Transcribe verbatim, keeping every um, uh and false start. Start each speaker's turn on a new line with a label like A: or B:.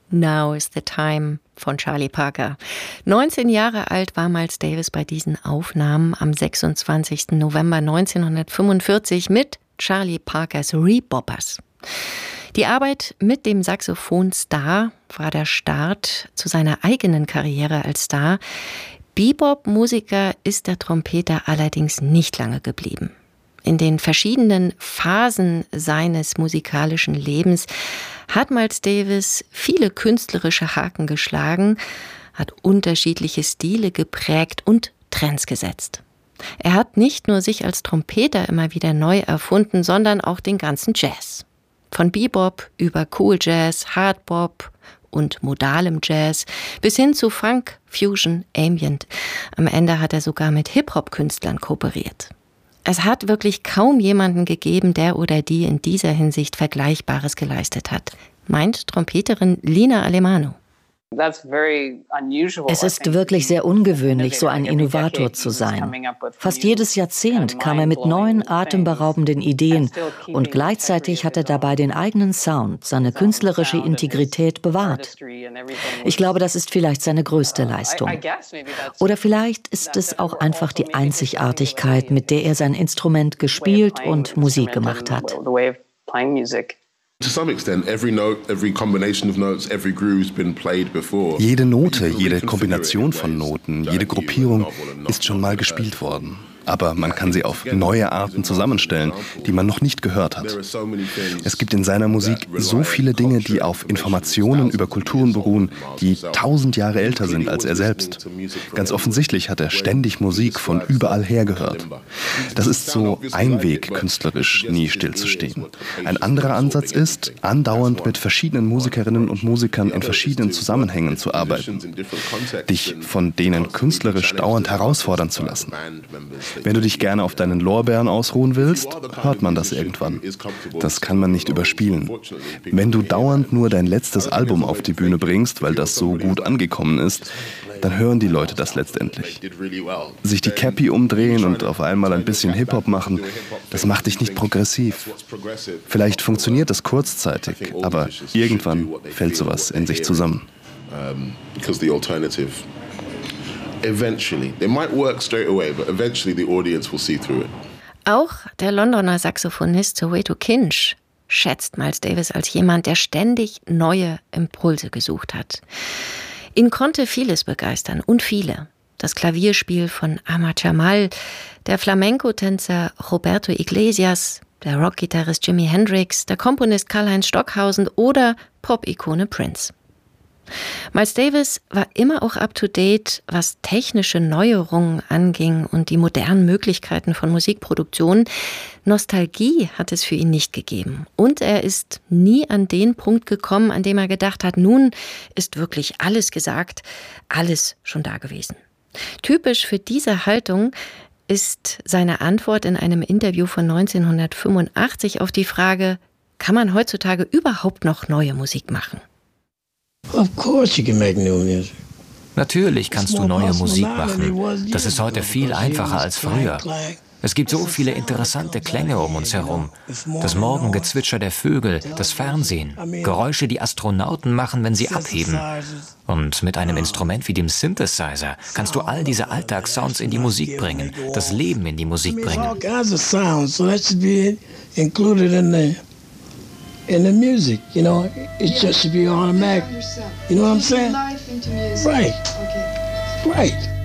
A: Now is the Time von Charlie Parker. neunzehn Jahre alt war Miles Davis bei diesen Aufnahmen am sechsundzwanzigsten November neunzehnhundertfünfundvierzig mit Charlie Parkers Reboppers. Die Arbeit mit dem Saxophonstar war der Start zu seiner eigenen Karriere als Star. Bebop-Musiker ist der Trompeter allerdings nicht lange geblieben. In den verschiedenen Phasen seines musikalischen Lebens hat Miles Davis viele künstlerische Haken geschlagen, hat unterschiedliche Stile geprägt und Trends gesetzt. Er hat nicht nur sich als Trompeter immer wieder neu erfunden, sondern auch den ganzen Jazz. Von Bebop über Cool Jazz, Hardbop und modalem Jazz bis hin zu Funk, Fusion, Ambient. Am Ende hat er sogar mit Hip-Hop-Künstlern kooperiert. Es hat wirklich kaum jemanden gegeben, der oder die in dieser Hinsicht Vergleichbares geleistet hat, meint Trompeterin Lina Alemano.
B: Es ist wirklich sehr ungewöhnlich, so ein Innovator zu sein. Fast jedes Jahrzehnt kam er mit neuen, atemberaubenden Ideen und gleichzeitig hat er dabei den eigenen Sound, seine künstlerische Integrität bewahrt. Ich glaube, das ist vielleicht seine größte Leistung. Oder vielleicht ist es auch einfach die Einzigartigkeit, mit der er sein Instrument gespielt und Musik gemacht hat.
C: Jede Note, jede Kombination von Noten, jede Gruppierung ist schon mal gespielt worden. Aber man kann sie auf neue Arten zusammenstellen, die man noch nicht gehört hat. Es gibt in seiner Musik so viele Dinge, die auf Informationen über Kulturen beruhen, die tausend Jahre älter sind als er selbst. Ganz offensichtlich hat er ständig Musik von überall her gehört. Das ist so ein Weg, künstlerisch nie stillzustehen. Ein anderer Ansatz ist, andauernd mit verschiedenen Musikerinnen und Musikern in verschiedenen Zusammenhängen zu arbeiten. Dich von denen künstlerisch dauernd herausfordern zu lassen. Wenn du dich gerne auf deinen Lorbeeren ausruhen willst, hört man das irgendwann. Das kann man nicht überspielen. Wenn du dauernd nur dein letztes Album auf die Bühne bringst, weil das so gut angekommen ist, dann hören die Leute das letztendlich. Sich die Cappy umdrehen und auf einmal ein bisschen Hip-Hop machen, das macht dich nicht progressiv. Vielleicht funktioniert das kurzzeitig, aber irgendwann fällt sowas in sich zusammen.
A: Eventually. It might work straight away, but eventually the audience will see through it. Auch der Londoner Saxophonist Soweto Kinch schätzt Miles Davis als jemand, der ständig neue Impulse gesucht hat. Ihn konnte vieles begeistern und viele. Das Klavierspiel von Ahmad Jamal, der Flamenco-Tänzer Roberto Iglesias, der Rockgitarrist Jimi Hendrix, der Komponist Karlheinz Stockhausen oder Pop-Ikone Prince. Miles Davis war immer auch up-to-date, was technische Neuerungen anging und die modernen Möglichkeiten von Musikproduktion. Nostalgie hat es für ihn nicht gegeben. Und er ist nie an den Punkt gekommen, an dem er gedacht hat, nun ist wirklich alles gesagt, alles schon da gewesen. Typisch für diese Haltung ist seine Antwort in einem Interview von neunzehnhundertfünfundachtzig auf die Frage, kann man heutzutage überhaupt noch neue Musik machen?
D: Natürlich kannst du neue Musik machen. Das ist heute viel einfacher als früher. Es gibt so viele interessante Klänge um uns herum. Das Morgengezwitscher der Vögel, das Fernsehen, Geräusche, die Astronauten machen, wenn sie abheben. Und mit einem Instrument wie dem Synthesizer kannst du all diese Alltagssounds in die Musik bringen, das Leben in die Musik bringen.
E: In the music, you know, it just should be automatic. You know what I'm saying? Right. Right.